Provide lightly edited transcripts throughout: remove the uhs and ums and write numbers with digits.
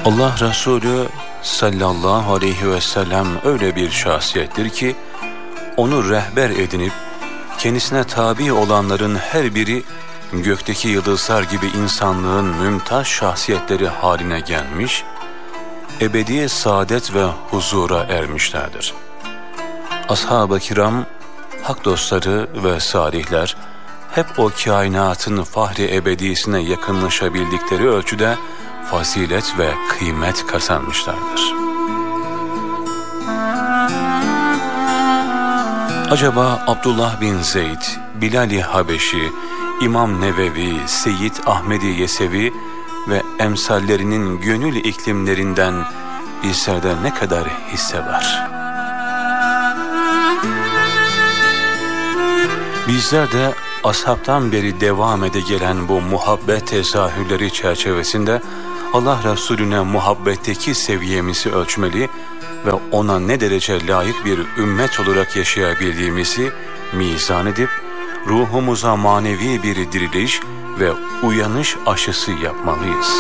Allah Resulü sallallahu aleyhi ve sellem öyle bir şahsiyettir ki onu rehber edinip kendisine tabi olanların her biri gökteki yıldızlar gibi insanlığın mümtaz şahsiyetleri haline gelmiş, ebedi saadet ve huzura ermişlerdir. Ashab-ı kiram, hak dostları ve salihler hep o kainatın fahri ebedisine yakınlaşabildikleri ölçüde fazilet ve kıymet kazanmışlardır. Acaba Abdullah bin Zeyd, Bilal-i Habeşi, İmam Nevevi, Seyyid Ahmed-i Yesevi ve emsallerinin gönül iklimlerinden bizlerde ne kadar hisse var? Bizler de ashabtan beri devam ede gelen bu muhabbet tezahürleri çerçevesinde Allah Resulüne muhabbetteki seviyemizi ölçmeli ve ona ne derece layık bir ümmet olarak yaşayabildiğimizi mizan edip ruhumuza manevi bir diriliş ve uyanış aşısı yapmalıyız.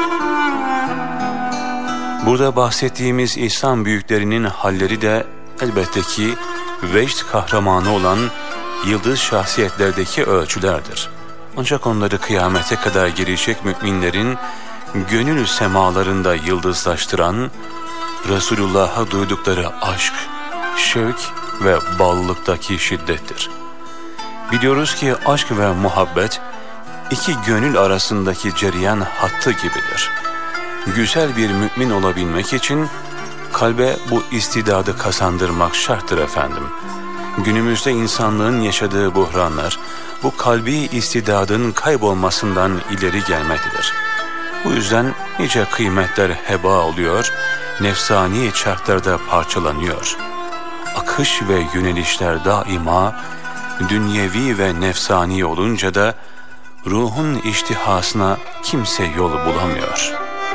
Burada bahsettiğimiz İslam büyüklerinin halleri de elbette ki vecd kahramanı olan yıldız şahsiyetlerdeki ölçülerdir. Ancak onları kıyamete kadar gelecek müminlerin gönül semalarında yıldızlaştıran Resulullah'a duydukları aşk, şevk ve bağlılıktaki şiddettir. Biliyoruz ki aşk ve muhabbet iki gönül arasındaki cereyan hattı gibidir. Güzel bir mümin olabilmek için kalbe bu istidadı kazandırmak şarttır efendim. Günümüzde insanlığın yaşadığı buhranlar bu kalbi istidadın kaybolmasından ileri gelmektedir. Bu yüzden nice kıymetler heba oluyor, nefsani çarklarda parçalanıyor. Akış ve yönelişler daima dünyevi ve nefsani olunca da ruhun iştihasına kimse yol bulamıyor.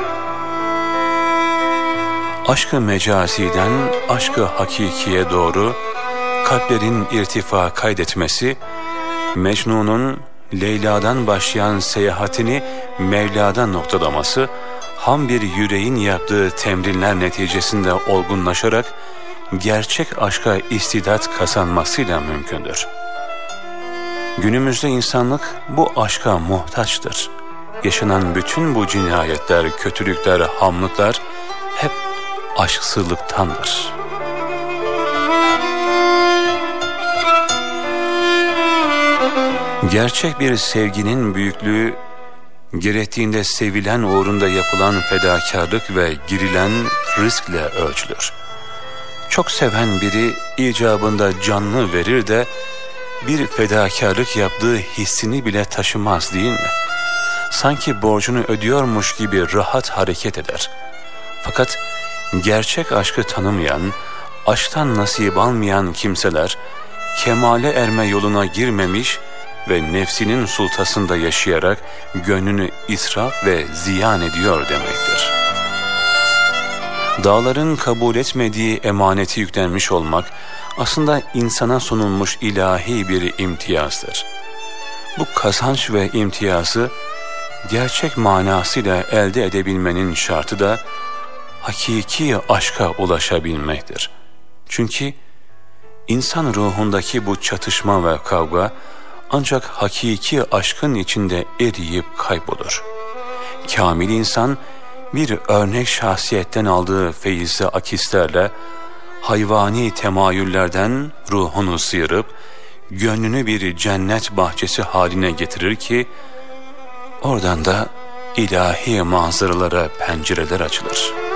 Aşk-ı mecaziden aşk-ı hakikiye doğru kalplerin irtifa kaydetmesi, Mecnun'un Leyla'dan başlayan seyahatini Mevla'da noktalaması, ham bir yüreğin yaptığı temrinler neticesinde olgunlaşarak gerçek aşka istidat kazanmasıyla mümkündür. Günümüzde insanlık bu aşka muhtaçtır. Yaşanan bütün bu cinayetler, kötülükler, hamlıklar hep aşksızlıktandır. Gerçek bir sevginin büyüklüğü, gerektiğinde sevilen uğrunda yapılan fedakarlık ve girilen riskle ölçülür. Çok seven biri icabında canını verir de bir fedakarlık yaptığı hissini bile taşımaz değil mi? Sanki borcunu ödüyormuş gibi rahat hareket eder. Fakat gerçek aşkı tanımayan, aşktan nasip almayan kimseler kemale erme yoluna girmemiş ve nefsinin sultasında yaşayarak gönlünü israf ve ziyan ediyor demektir. Dağların kabul etmediği emaneti yüklenmiş olmak aslında insana sunulmuş ilahi bir imtiyazdır. Bu kazanç ve imtiyazı gerçek manasıyla elde edebilmenin şartı da hakiki aşka ulaşabilmektir. Çünkü insan ruhundaki bu çatışma ve kavga ancak hakiki aşkın içinde eriyip kaybolur. Kamil insan bir örnek şahsiyetten aldığı feyizli akislerle hayvani temayüllerden ruhunu sıyırıp gönlünü bir cennet bahçesi haline getirir ki oradan da ilahi manzaralara pencereler açılır.